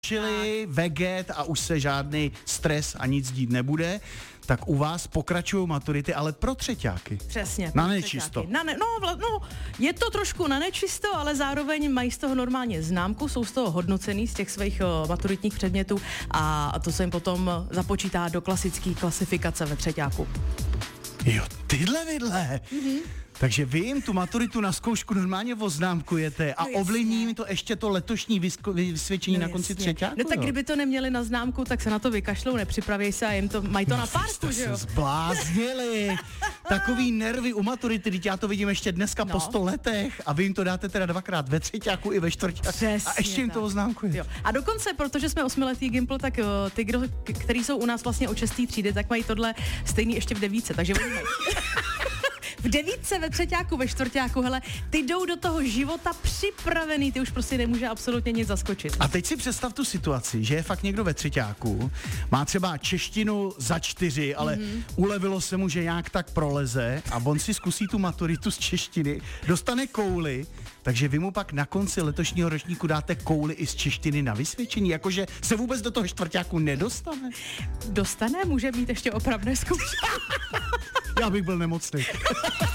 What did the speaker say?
Čili veget a už se žádný stres a nic dít nebude, tak u vás pokračují maturity, ale pro třeťáky. Přesně. Na nečisto. Je to trošku na nečisto, ale zároveň mají z toho normálně známku, jsou z toho hodnocený z těch svých maturitních předmětů a to se jim potom započítá do klasické klasifikace ve třeťáku. Jo, tyhle vidle. Mm-hmm. Takže vy jim tu maturitu na zkoušku normálně oznámkujete a ovlivní mi to ještě to letošní vysvědčení na konci třeťáku. No tak kdyby to neměli na známku, tak se na to vykašlou, nepřipravějí se a jim to, mají to na párku, že jo? Zbláznili. Takový nervy u maturity, teď já to vidím ještě dneska po 100 letech a vy jim to dáte teda dvakrát ve třeťáku i ve čtvrťáku a ještě jim to oznámkujete. A dokonce, protože jsme 8letý Gimpl, tak ty, kteří jsou u nás vlastně od 6. třídy, tak mají tohle stejný ještě v 9, takže oni mají... V 9, ve třeťáku, ve čtvrťáku, hele, ty jdou do toho života připravený, ty už prostě nemůže absolutně nic zaskočit. A teď si představ tu situaci, že je fakt někdo ve třeťáku, má třeba češtinu za 4, ale ulevilo se mu, že nějak tak proleze a on si zkusí tu maturitu z češtiny, dostane kouli, takže vy mu pak na konci letošního ročníku dáte kouli i z češtiny na vysvědčení, jakože se vůbec do toho čtvrťáku nedostane. Dostane, může mít ještě opravné zkoušky. Já bych byl nemocný.